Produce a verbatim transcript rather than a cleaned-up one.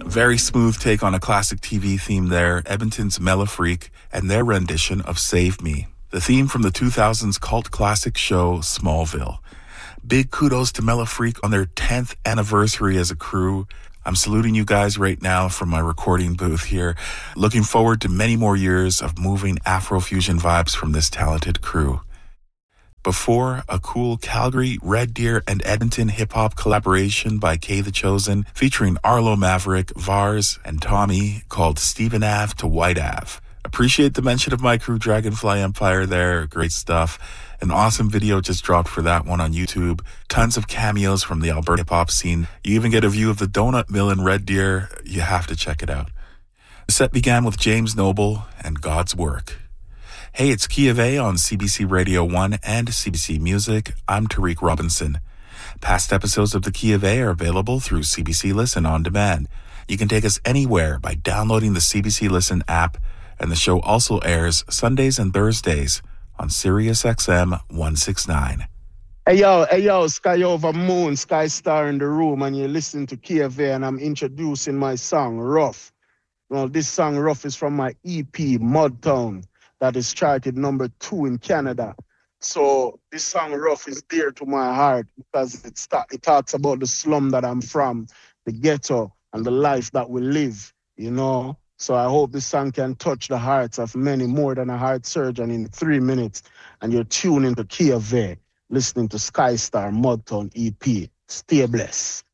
Very smooth take on a classic T V theme there, Edmonton's Mellow Freak and their rendition of Save Me, the theme from the two thousands cult classic show Smallville. Big kudos to Mellow Freak on their tenth anniversary as a crew. I'm saluting you guys right now from my recording booth here. Looking forward to many more years of moving Afrofusion vibes from this talented crew. Before, a cool Calgary, Red Deer, and Edmonton hip-hop collaboration by K The Chosen featuring Arlo Maverick, Vars, and Tommy called Stephen Ave to White Ave. Appreciate the mention of my crew Dragonfly Empire there. Great stuff. An awesome video just dropped for that one on YouTube. Tons of cameos from the Alberta hip-hop scene. You even get a view of the Donut Mill in Red Deer. You have to check it out. The set began with James Noble and God's Work. Hey, it's Key of A on C B C Radio one and C B C Music. I'm Tariq Robinson. Past episodes of the Key of A are available through C B C Listen on demand. You can take us anywhere by downloading the C B C Listen app, and the show also airs Sundays and Thursdays on Sirius X M one sixty-nine. Hey yo, hey yo, Sky Over Moon, Sky Star in the room, and you're listening to Key of A, and I'm introducing my song, Rough. Well, this song, Rough, is from my E P, Mudtown, that is charted number two in Canada. So this song, Rough, is dear to my heart because it, start, it talks about the slum that I'm from, the ghetto, and the life that we live, you know. So I hope this song can touch the hearts of many more than a heart surgeon in three minutes. And you're tuning to Key of A, listening to Sky Star Mudtown E P. Stay blessed.